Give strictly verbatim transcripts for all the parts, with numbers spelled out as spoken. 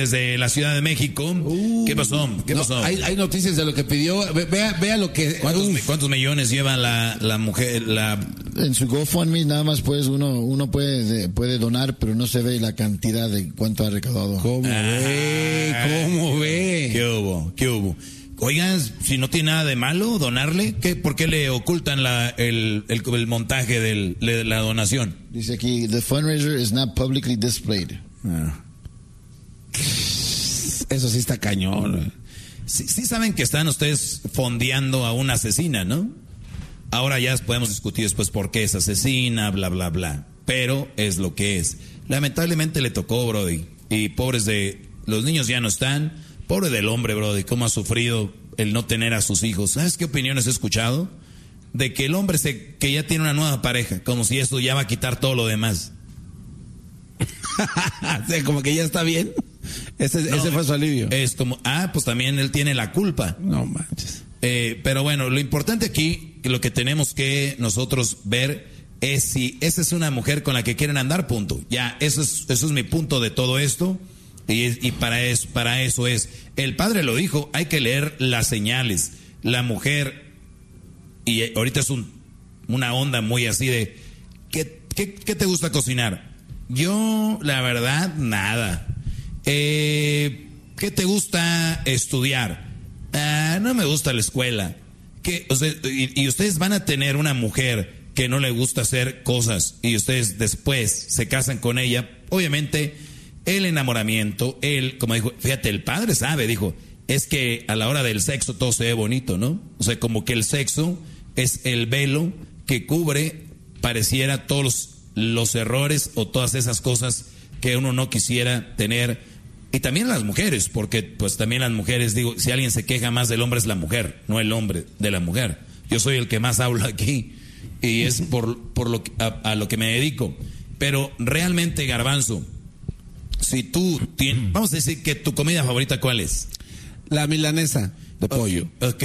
Desde la Ciudad de México. Uh, ¿Qué pasó? ¿Qué no, pasó? Hay, hay noticias de lo que pidió. Vea, vea lo que. ¿Cuántos, uh, ¿Cuántos millones lleva la, la mujer? La... En su GoFundMe nada más pues uno uno puede puede donar, pero no se ve la cantidad de cuánto ha recaudado. ¿Cómo ah, ve? ¿Cómo ve? ¿Qué hubo? ¿Qué hubo? Oigan, si no tiene nada de malo donarle, ¿qué, ¿por qué le ocultan la, el, el, el montaje del, de la donación? Dice aquí, the fundraiser is not publicly displayed. Ah. Eso sí está cañón. Sí, sí saben que están ustedes fondeando a una asesina, ¿no? Ahora ya podemos discutir después por qué es asesina, bla, bla, bla. Pero es lo que es. Lamentablemente le tocó, Brody. Y pobres de... Los niños ya no están. Pobre del hombre, Brody. Cómo ha sufrido el no tener a sus hijos. ¿Sabes qué opiniones he escuchado? De que el hombre se, que ya tiene una nueva pareja. Como si eso ya va a quitar todo lo demás. O sea, como que ya está bien. Ese, no, ese fue su alivio. Es como, ah, pues también él tiene la culpa. No manches. Eh, pero bueno, lo importante aquí, lo que tenemos que nosotros ver es si esa es una mujer con la que quieren andar, punto. Ya, eso es, eso es mi punto de todo esto. Y, y para, eso, para eso es. El padre lo dijo, hay que leer las señales. La mujer, y ahorita es un, una onda muy así de, ¿qué, qué, qué te gusta cocinar? Yo, la verdad, nada. Eh, ¿Qué te gusta estudiar? Ah, no me gusta la escuela. ¿Qué? O sea, y, y ustedes van a tener una mujer que no le gusta hacer cosas y ustedes después se casan con ella. Obviamente, el enamoramiento, él, como dijo, fíjate, el padre sabe, dijo, es que a la hora del sexo todo se ve bonito, ¿no? O sea, como que el sexo es el velo que cubre, pareciera, todos los, los errores o todas esas cosas que uno no quisiera tener. Y también las mujeres, porque pues también las mujeres, digo, si alguien se queja más del hombre es la mujer, no el hombre de la mujer. Yo soy el que más habla aquí y es por, por lo que, a, a lo que me dedico. Pero realmente, Garbanzo, si tú tienes, vamos a decir que tu comida favorita, ¿cuál es? La milanesa de pollo. Ok.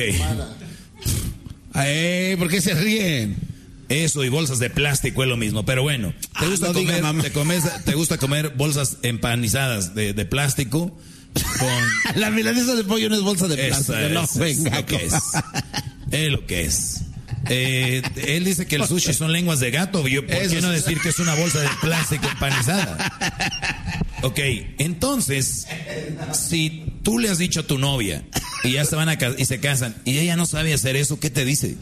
Ay, ¿por qué se ríen? Eso y bolsas de plástico es lo mismo, pero bueno, ¿te gusta, ah, no comer, diga, te, comes, te gusta comer bolsas empanizadas de, de plástico? Con... La milanesa de pollo no es bolsa de plástico, es, no, venga. Es lo que es. Es lo que es. Eh, él dice que el sushi son lenguas de gato, yo, ¿por Eso qué no es... decir que es una bolsa de plástico empanizada? Ok, entonces, si tú le has dicho a tu novia y ya se van a y se casan y ella no sabe hacer eso, ¿qué te dice?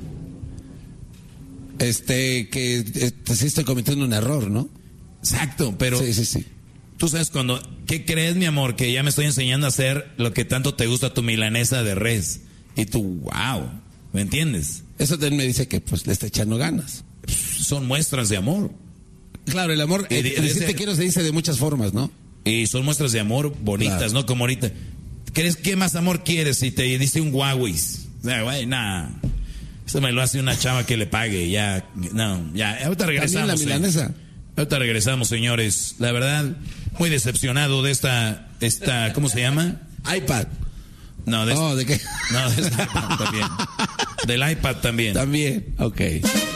Este, que este, sí estoy cometiendo un error, ¿no? Exacto, pero sí, sí, sí. Tú sabes cuando, ¿qué crees, mi amor? Que ya me estoy enseñando a hacer lo que tanto te gusta, tu milanesa de res. Y tú, wow, ¿me entiendes? Eso también me dice que pues le está echando ganas. Son muestras de amor. Claro, el amor, eh, de, decir te quiero se dice de muchas formas, ¿no? Y son muestras de amor bonitas, claro. ¿No? Como ahorita. ¿Crees qué más amor quieres si te dice un guauis? O sea, güey, nada. Eso me lo hace una chava que le pague, ya, no, ya, ahorita regresamos. También la milanesa. Ahorita regresamos, señores. La verdad, muy decepcionado de esta, esta, ¿cómo se llama? iPad. No, de, oh, ¿de qué? No, de esta iPad también. Del iPad también. También, ok.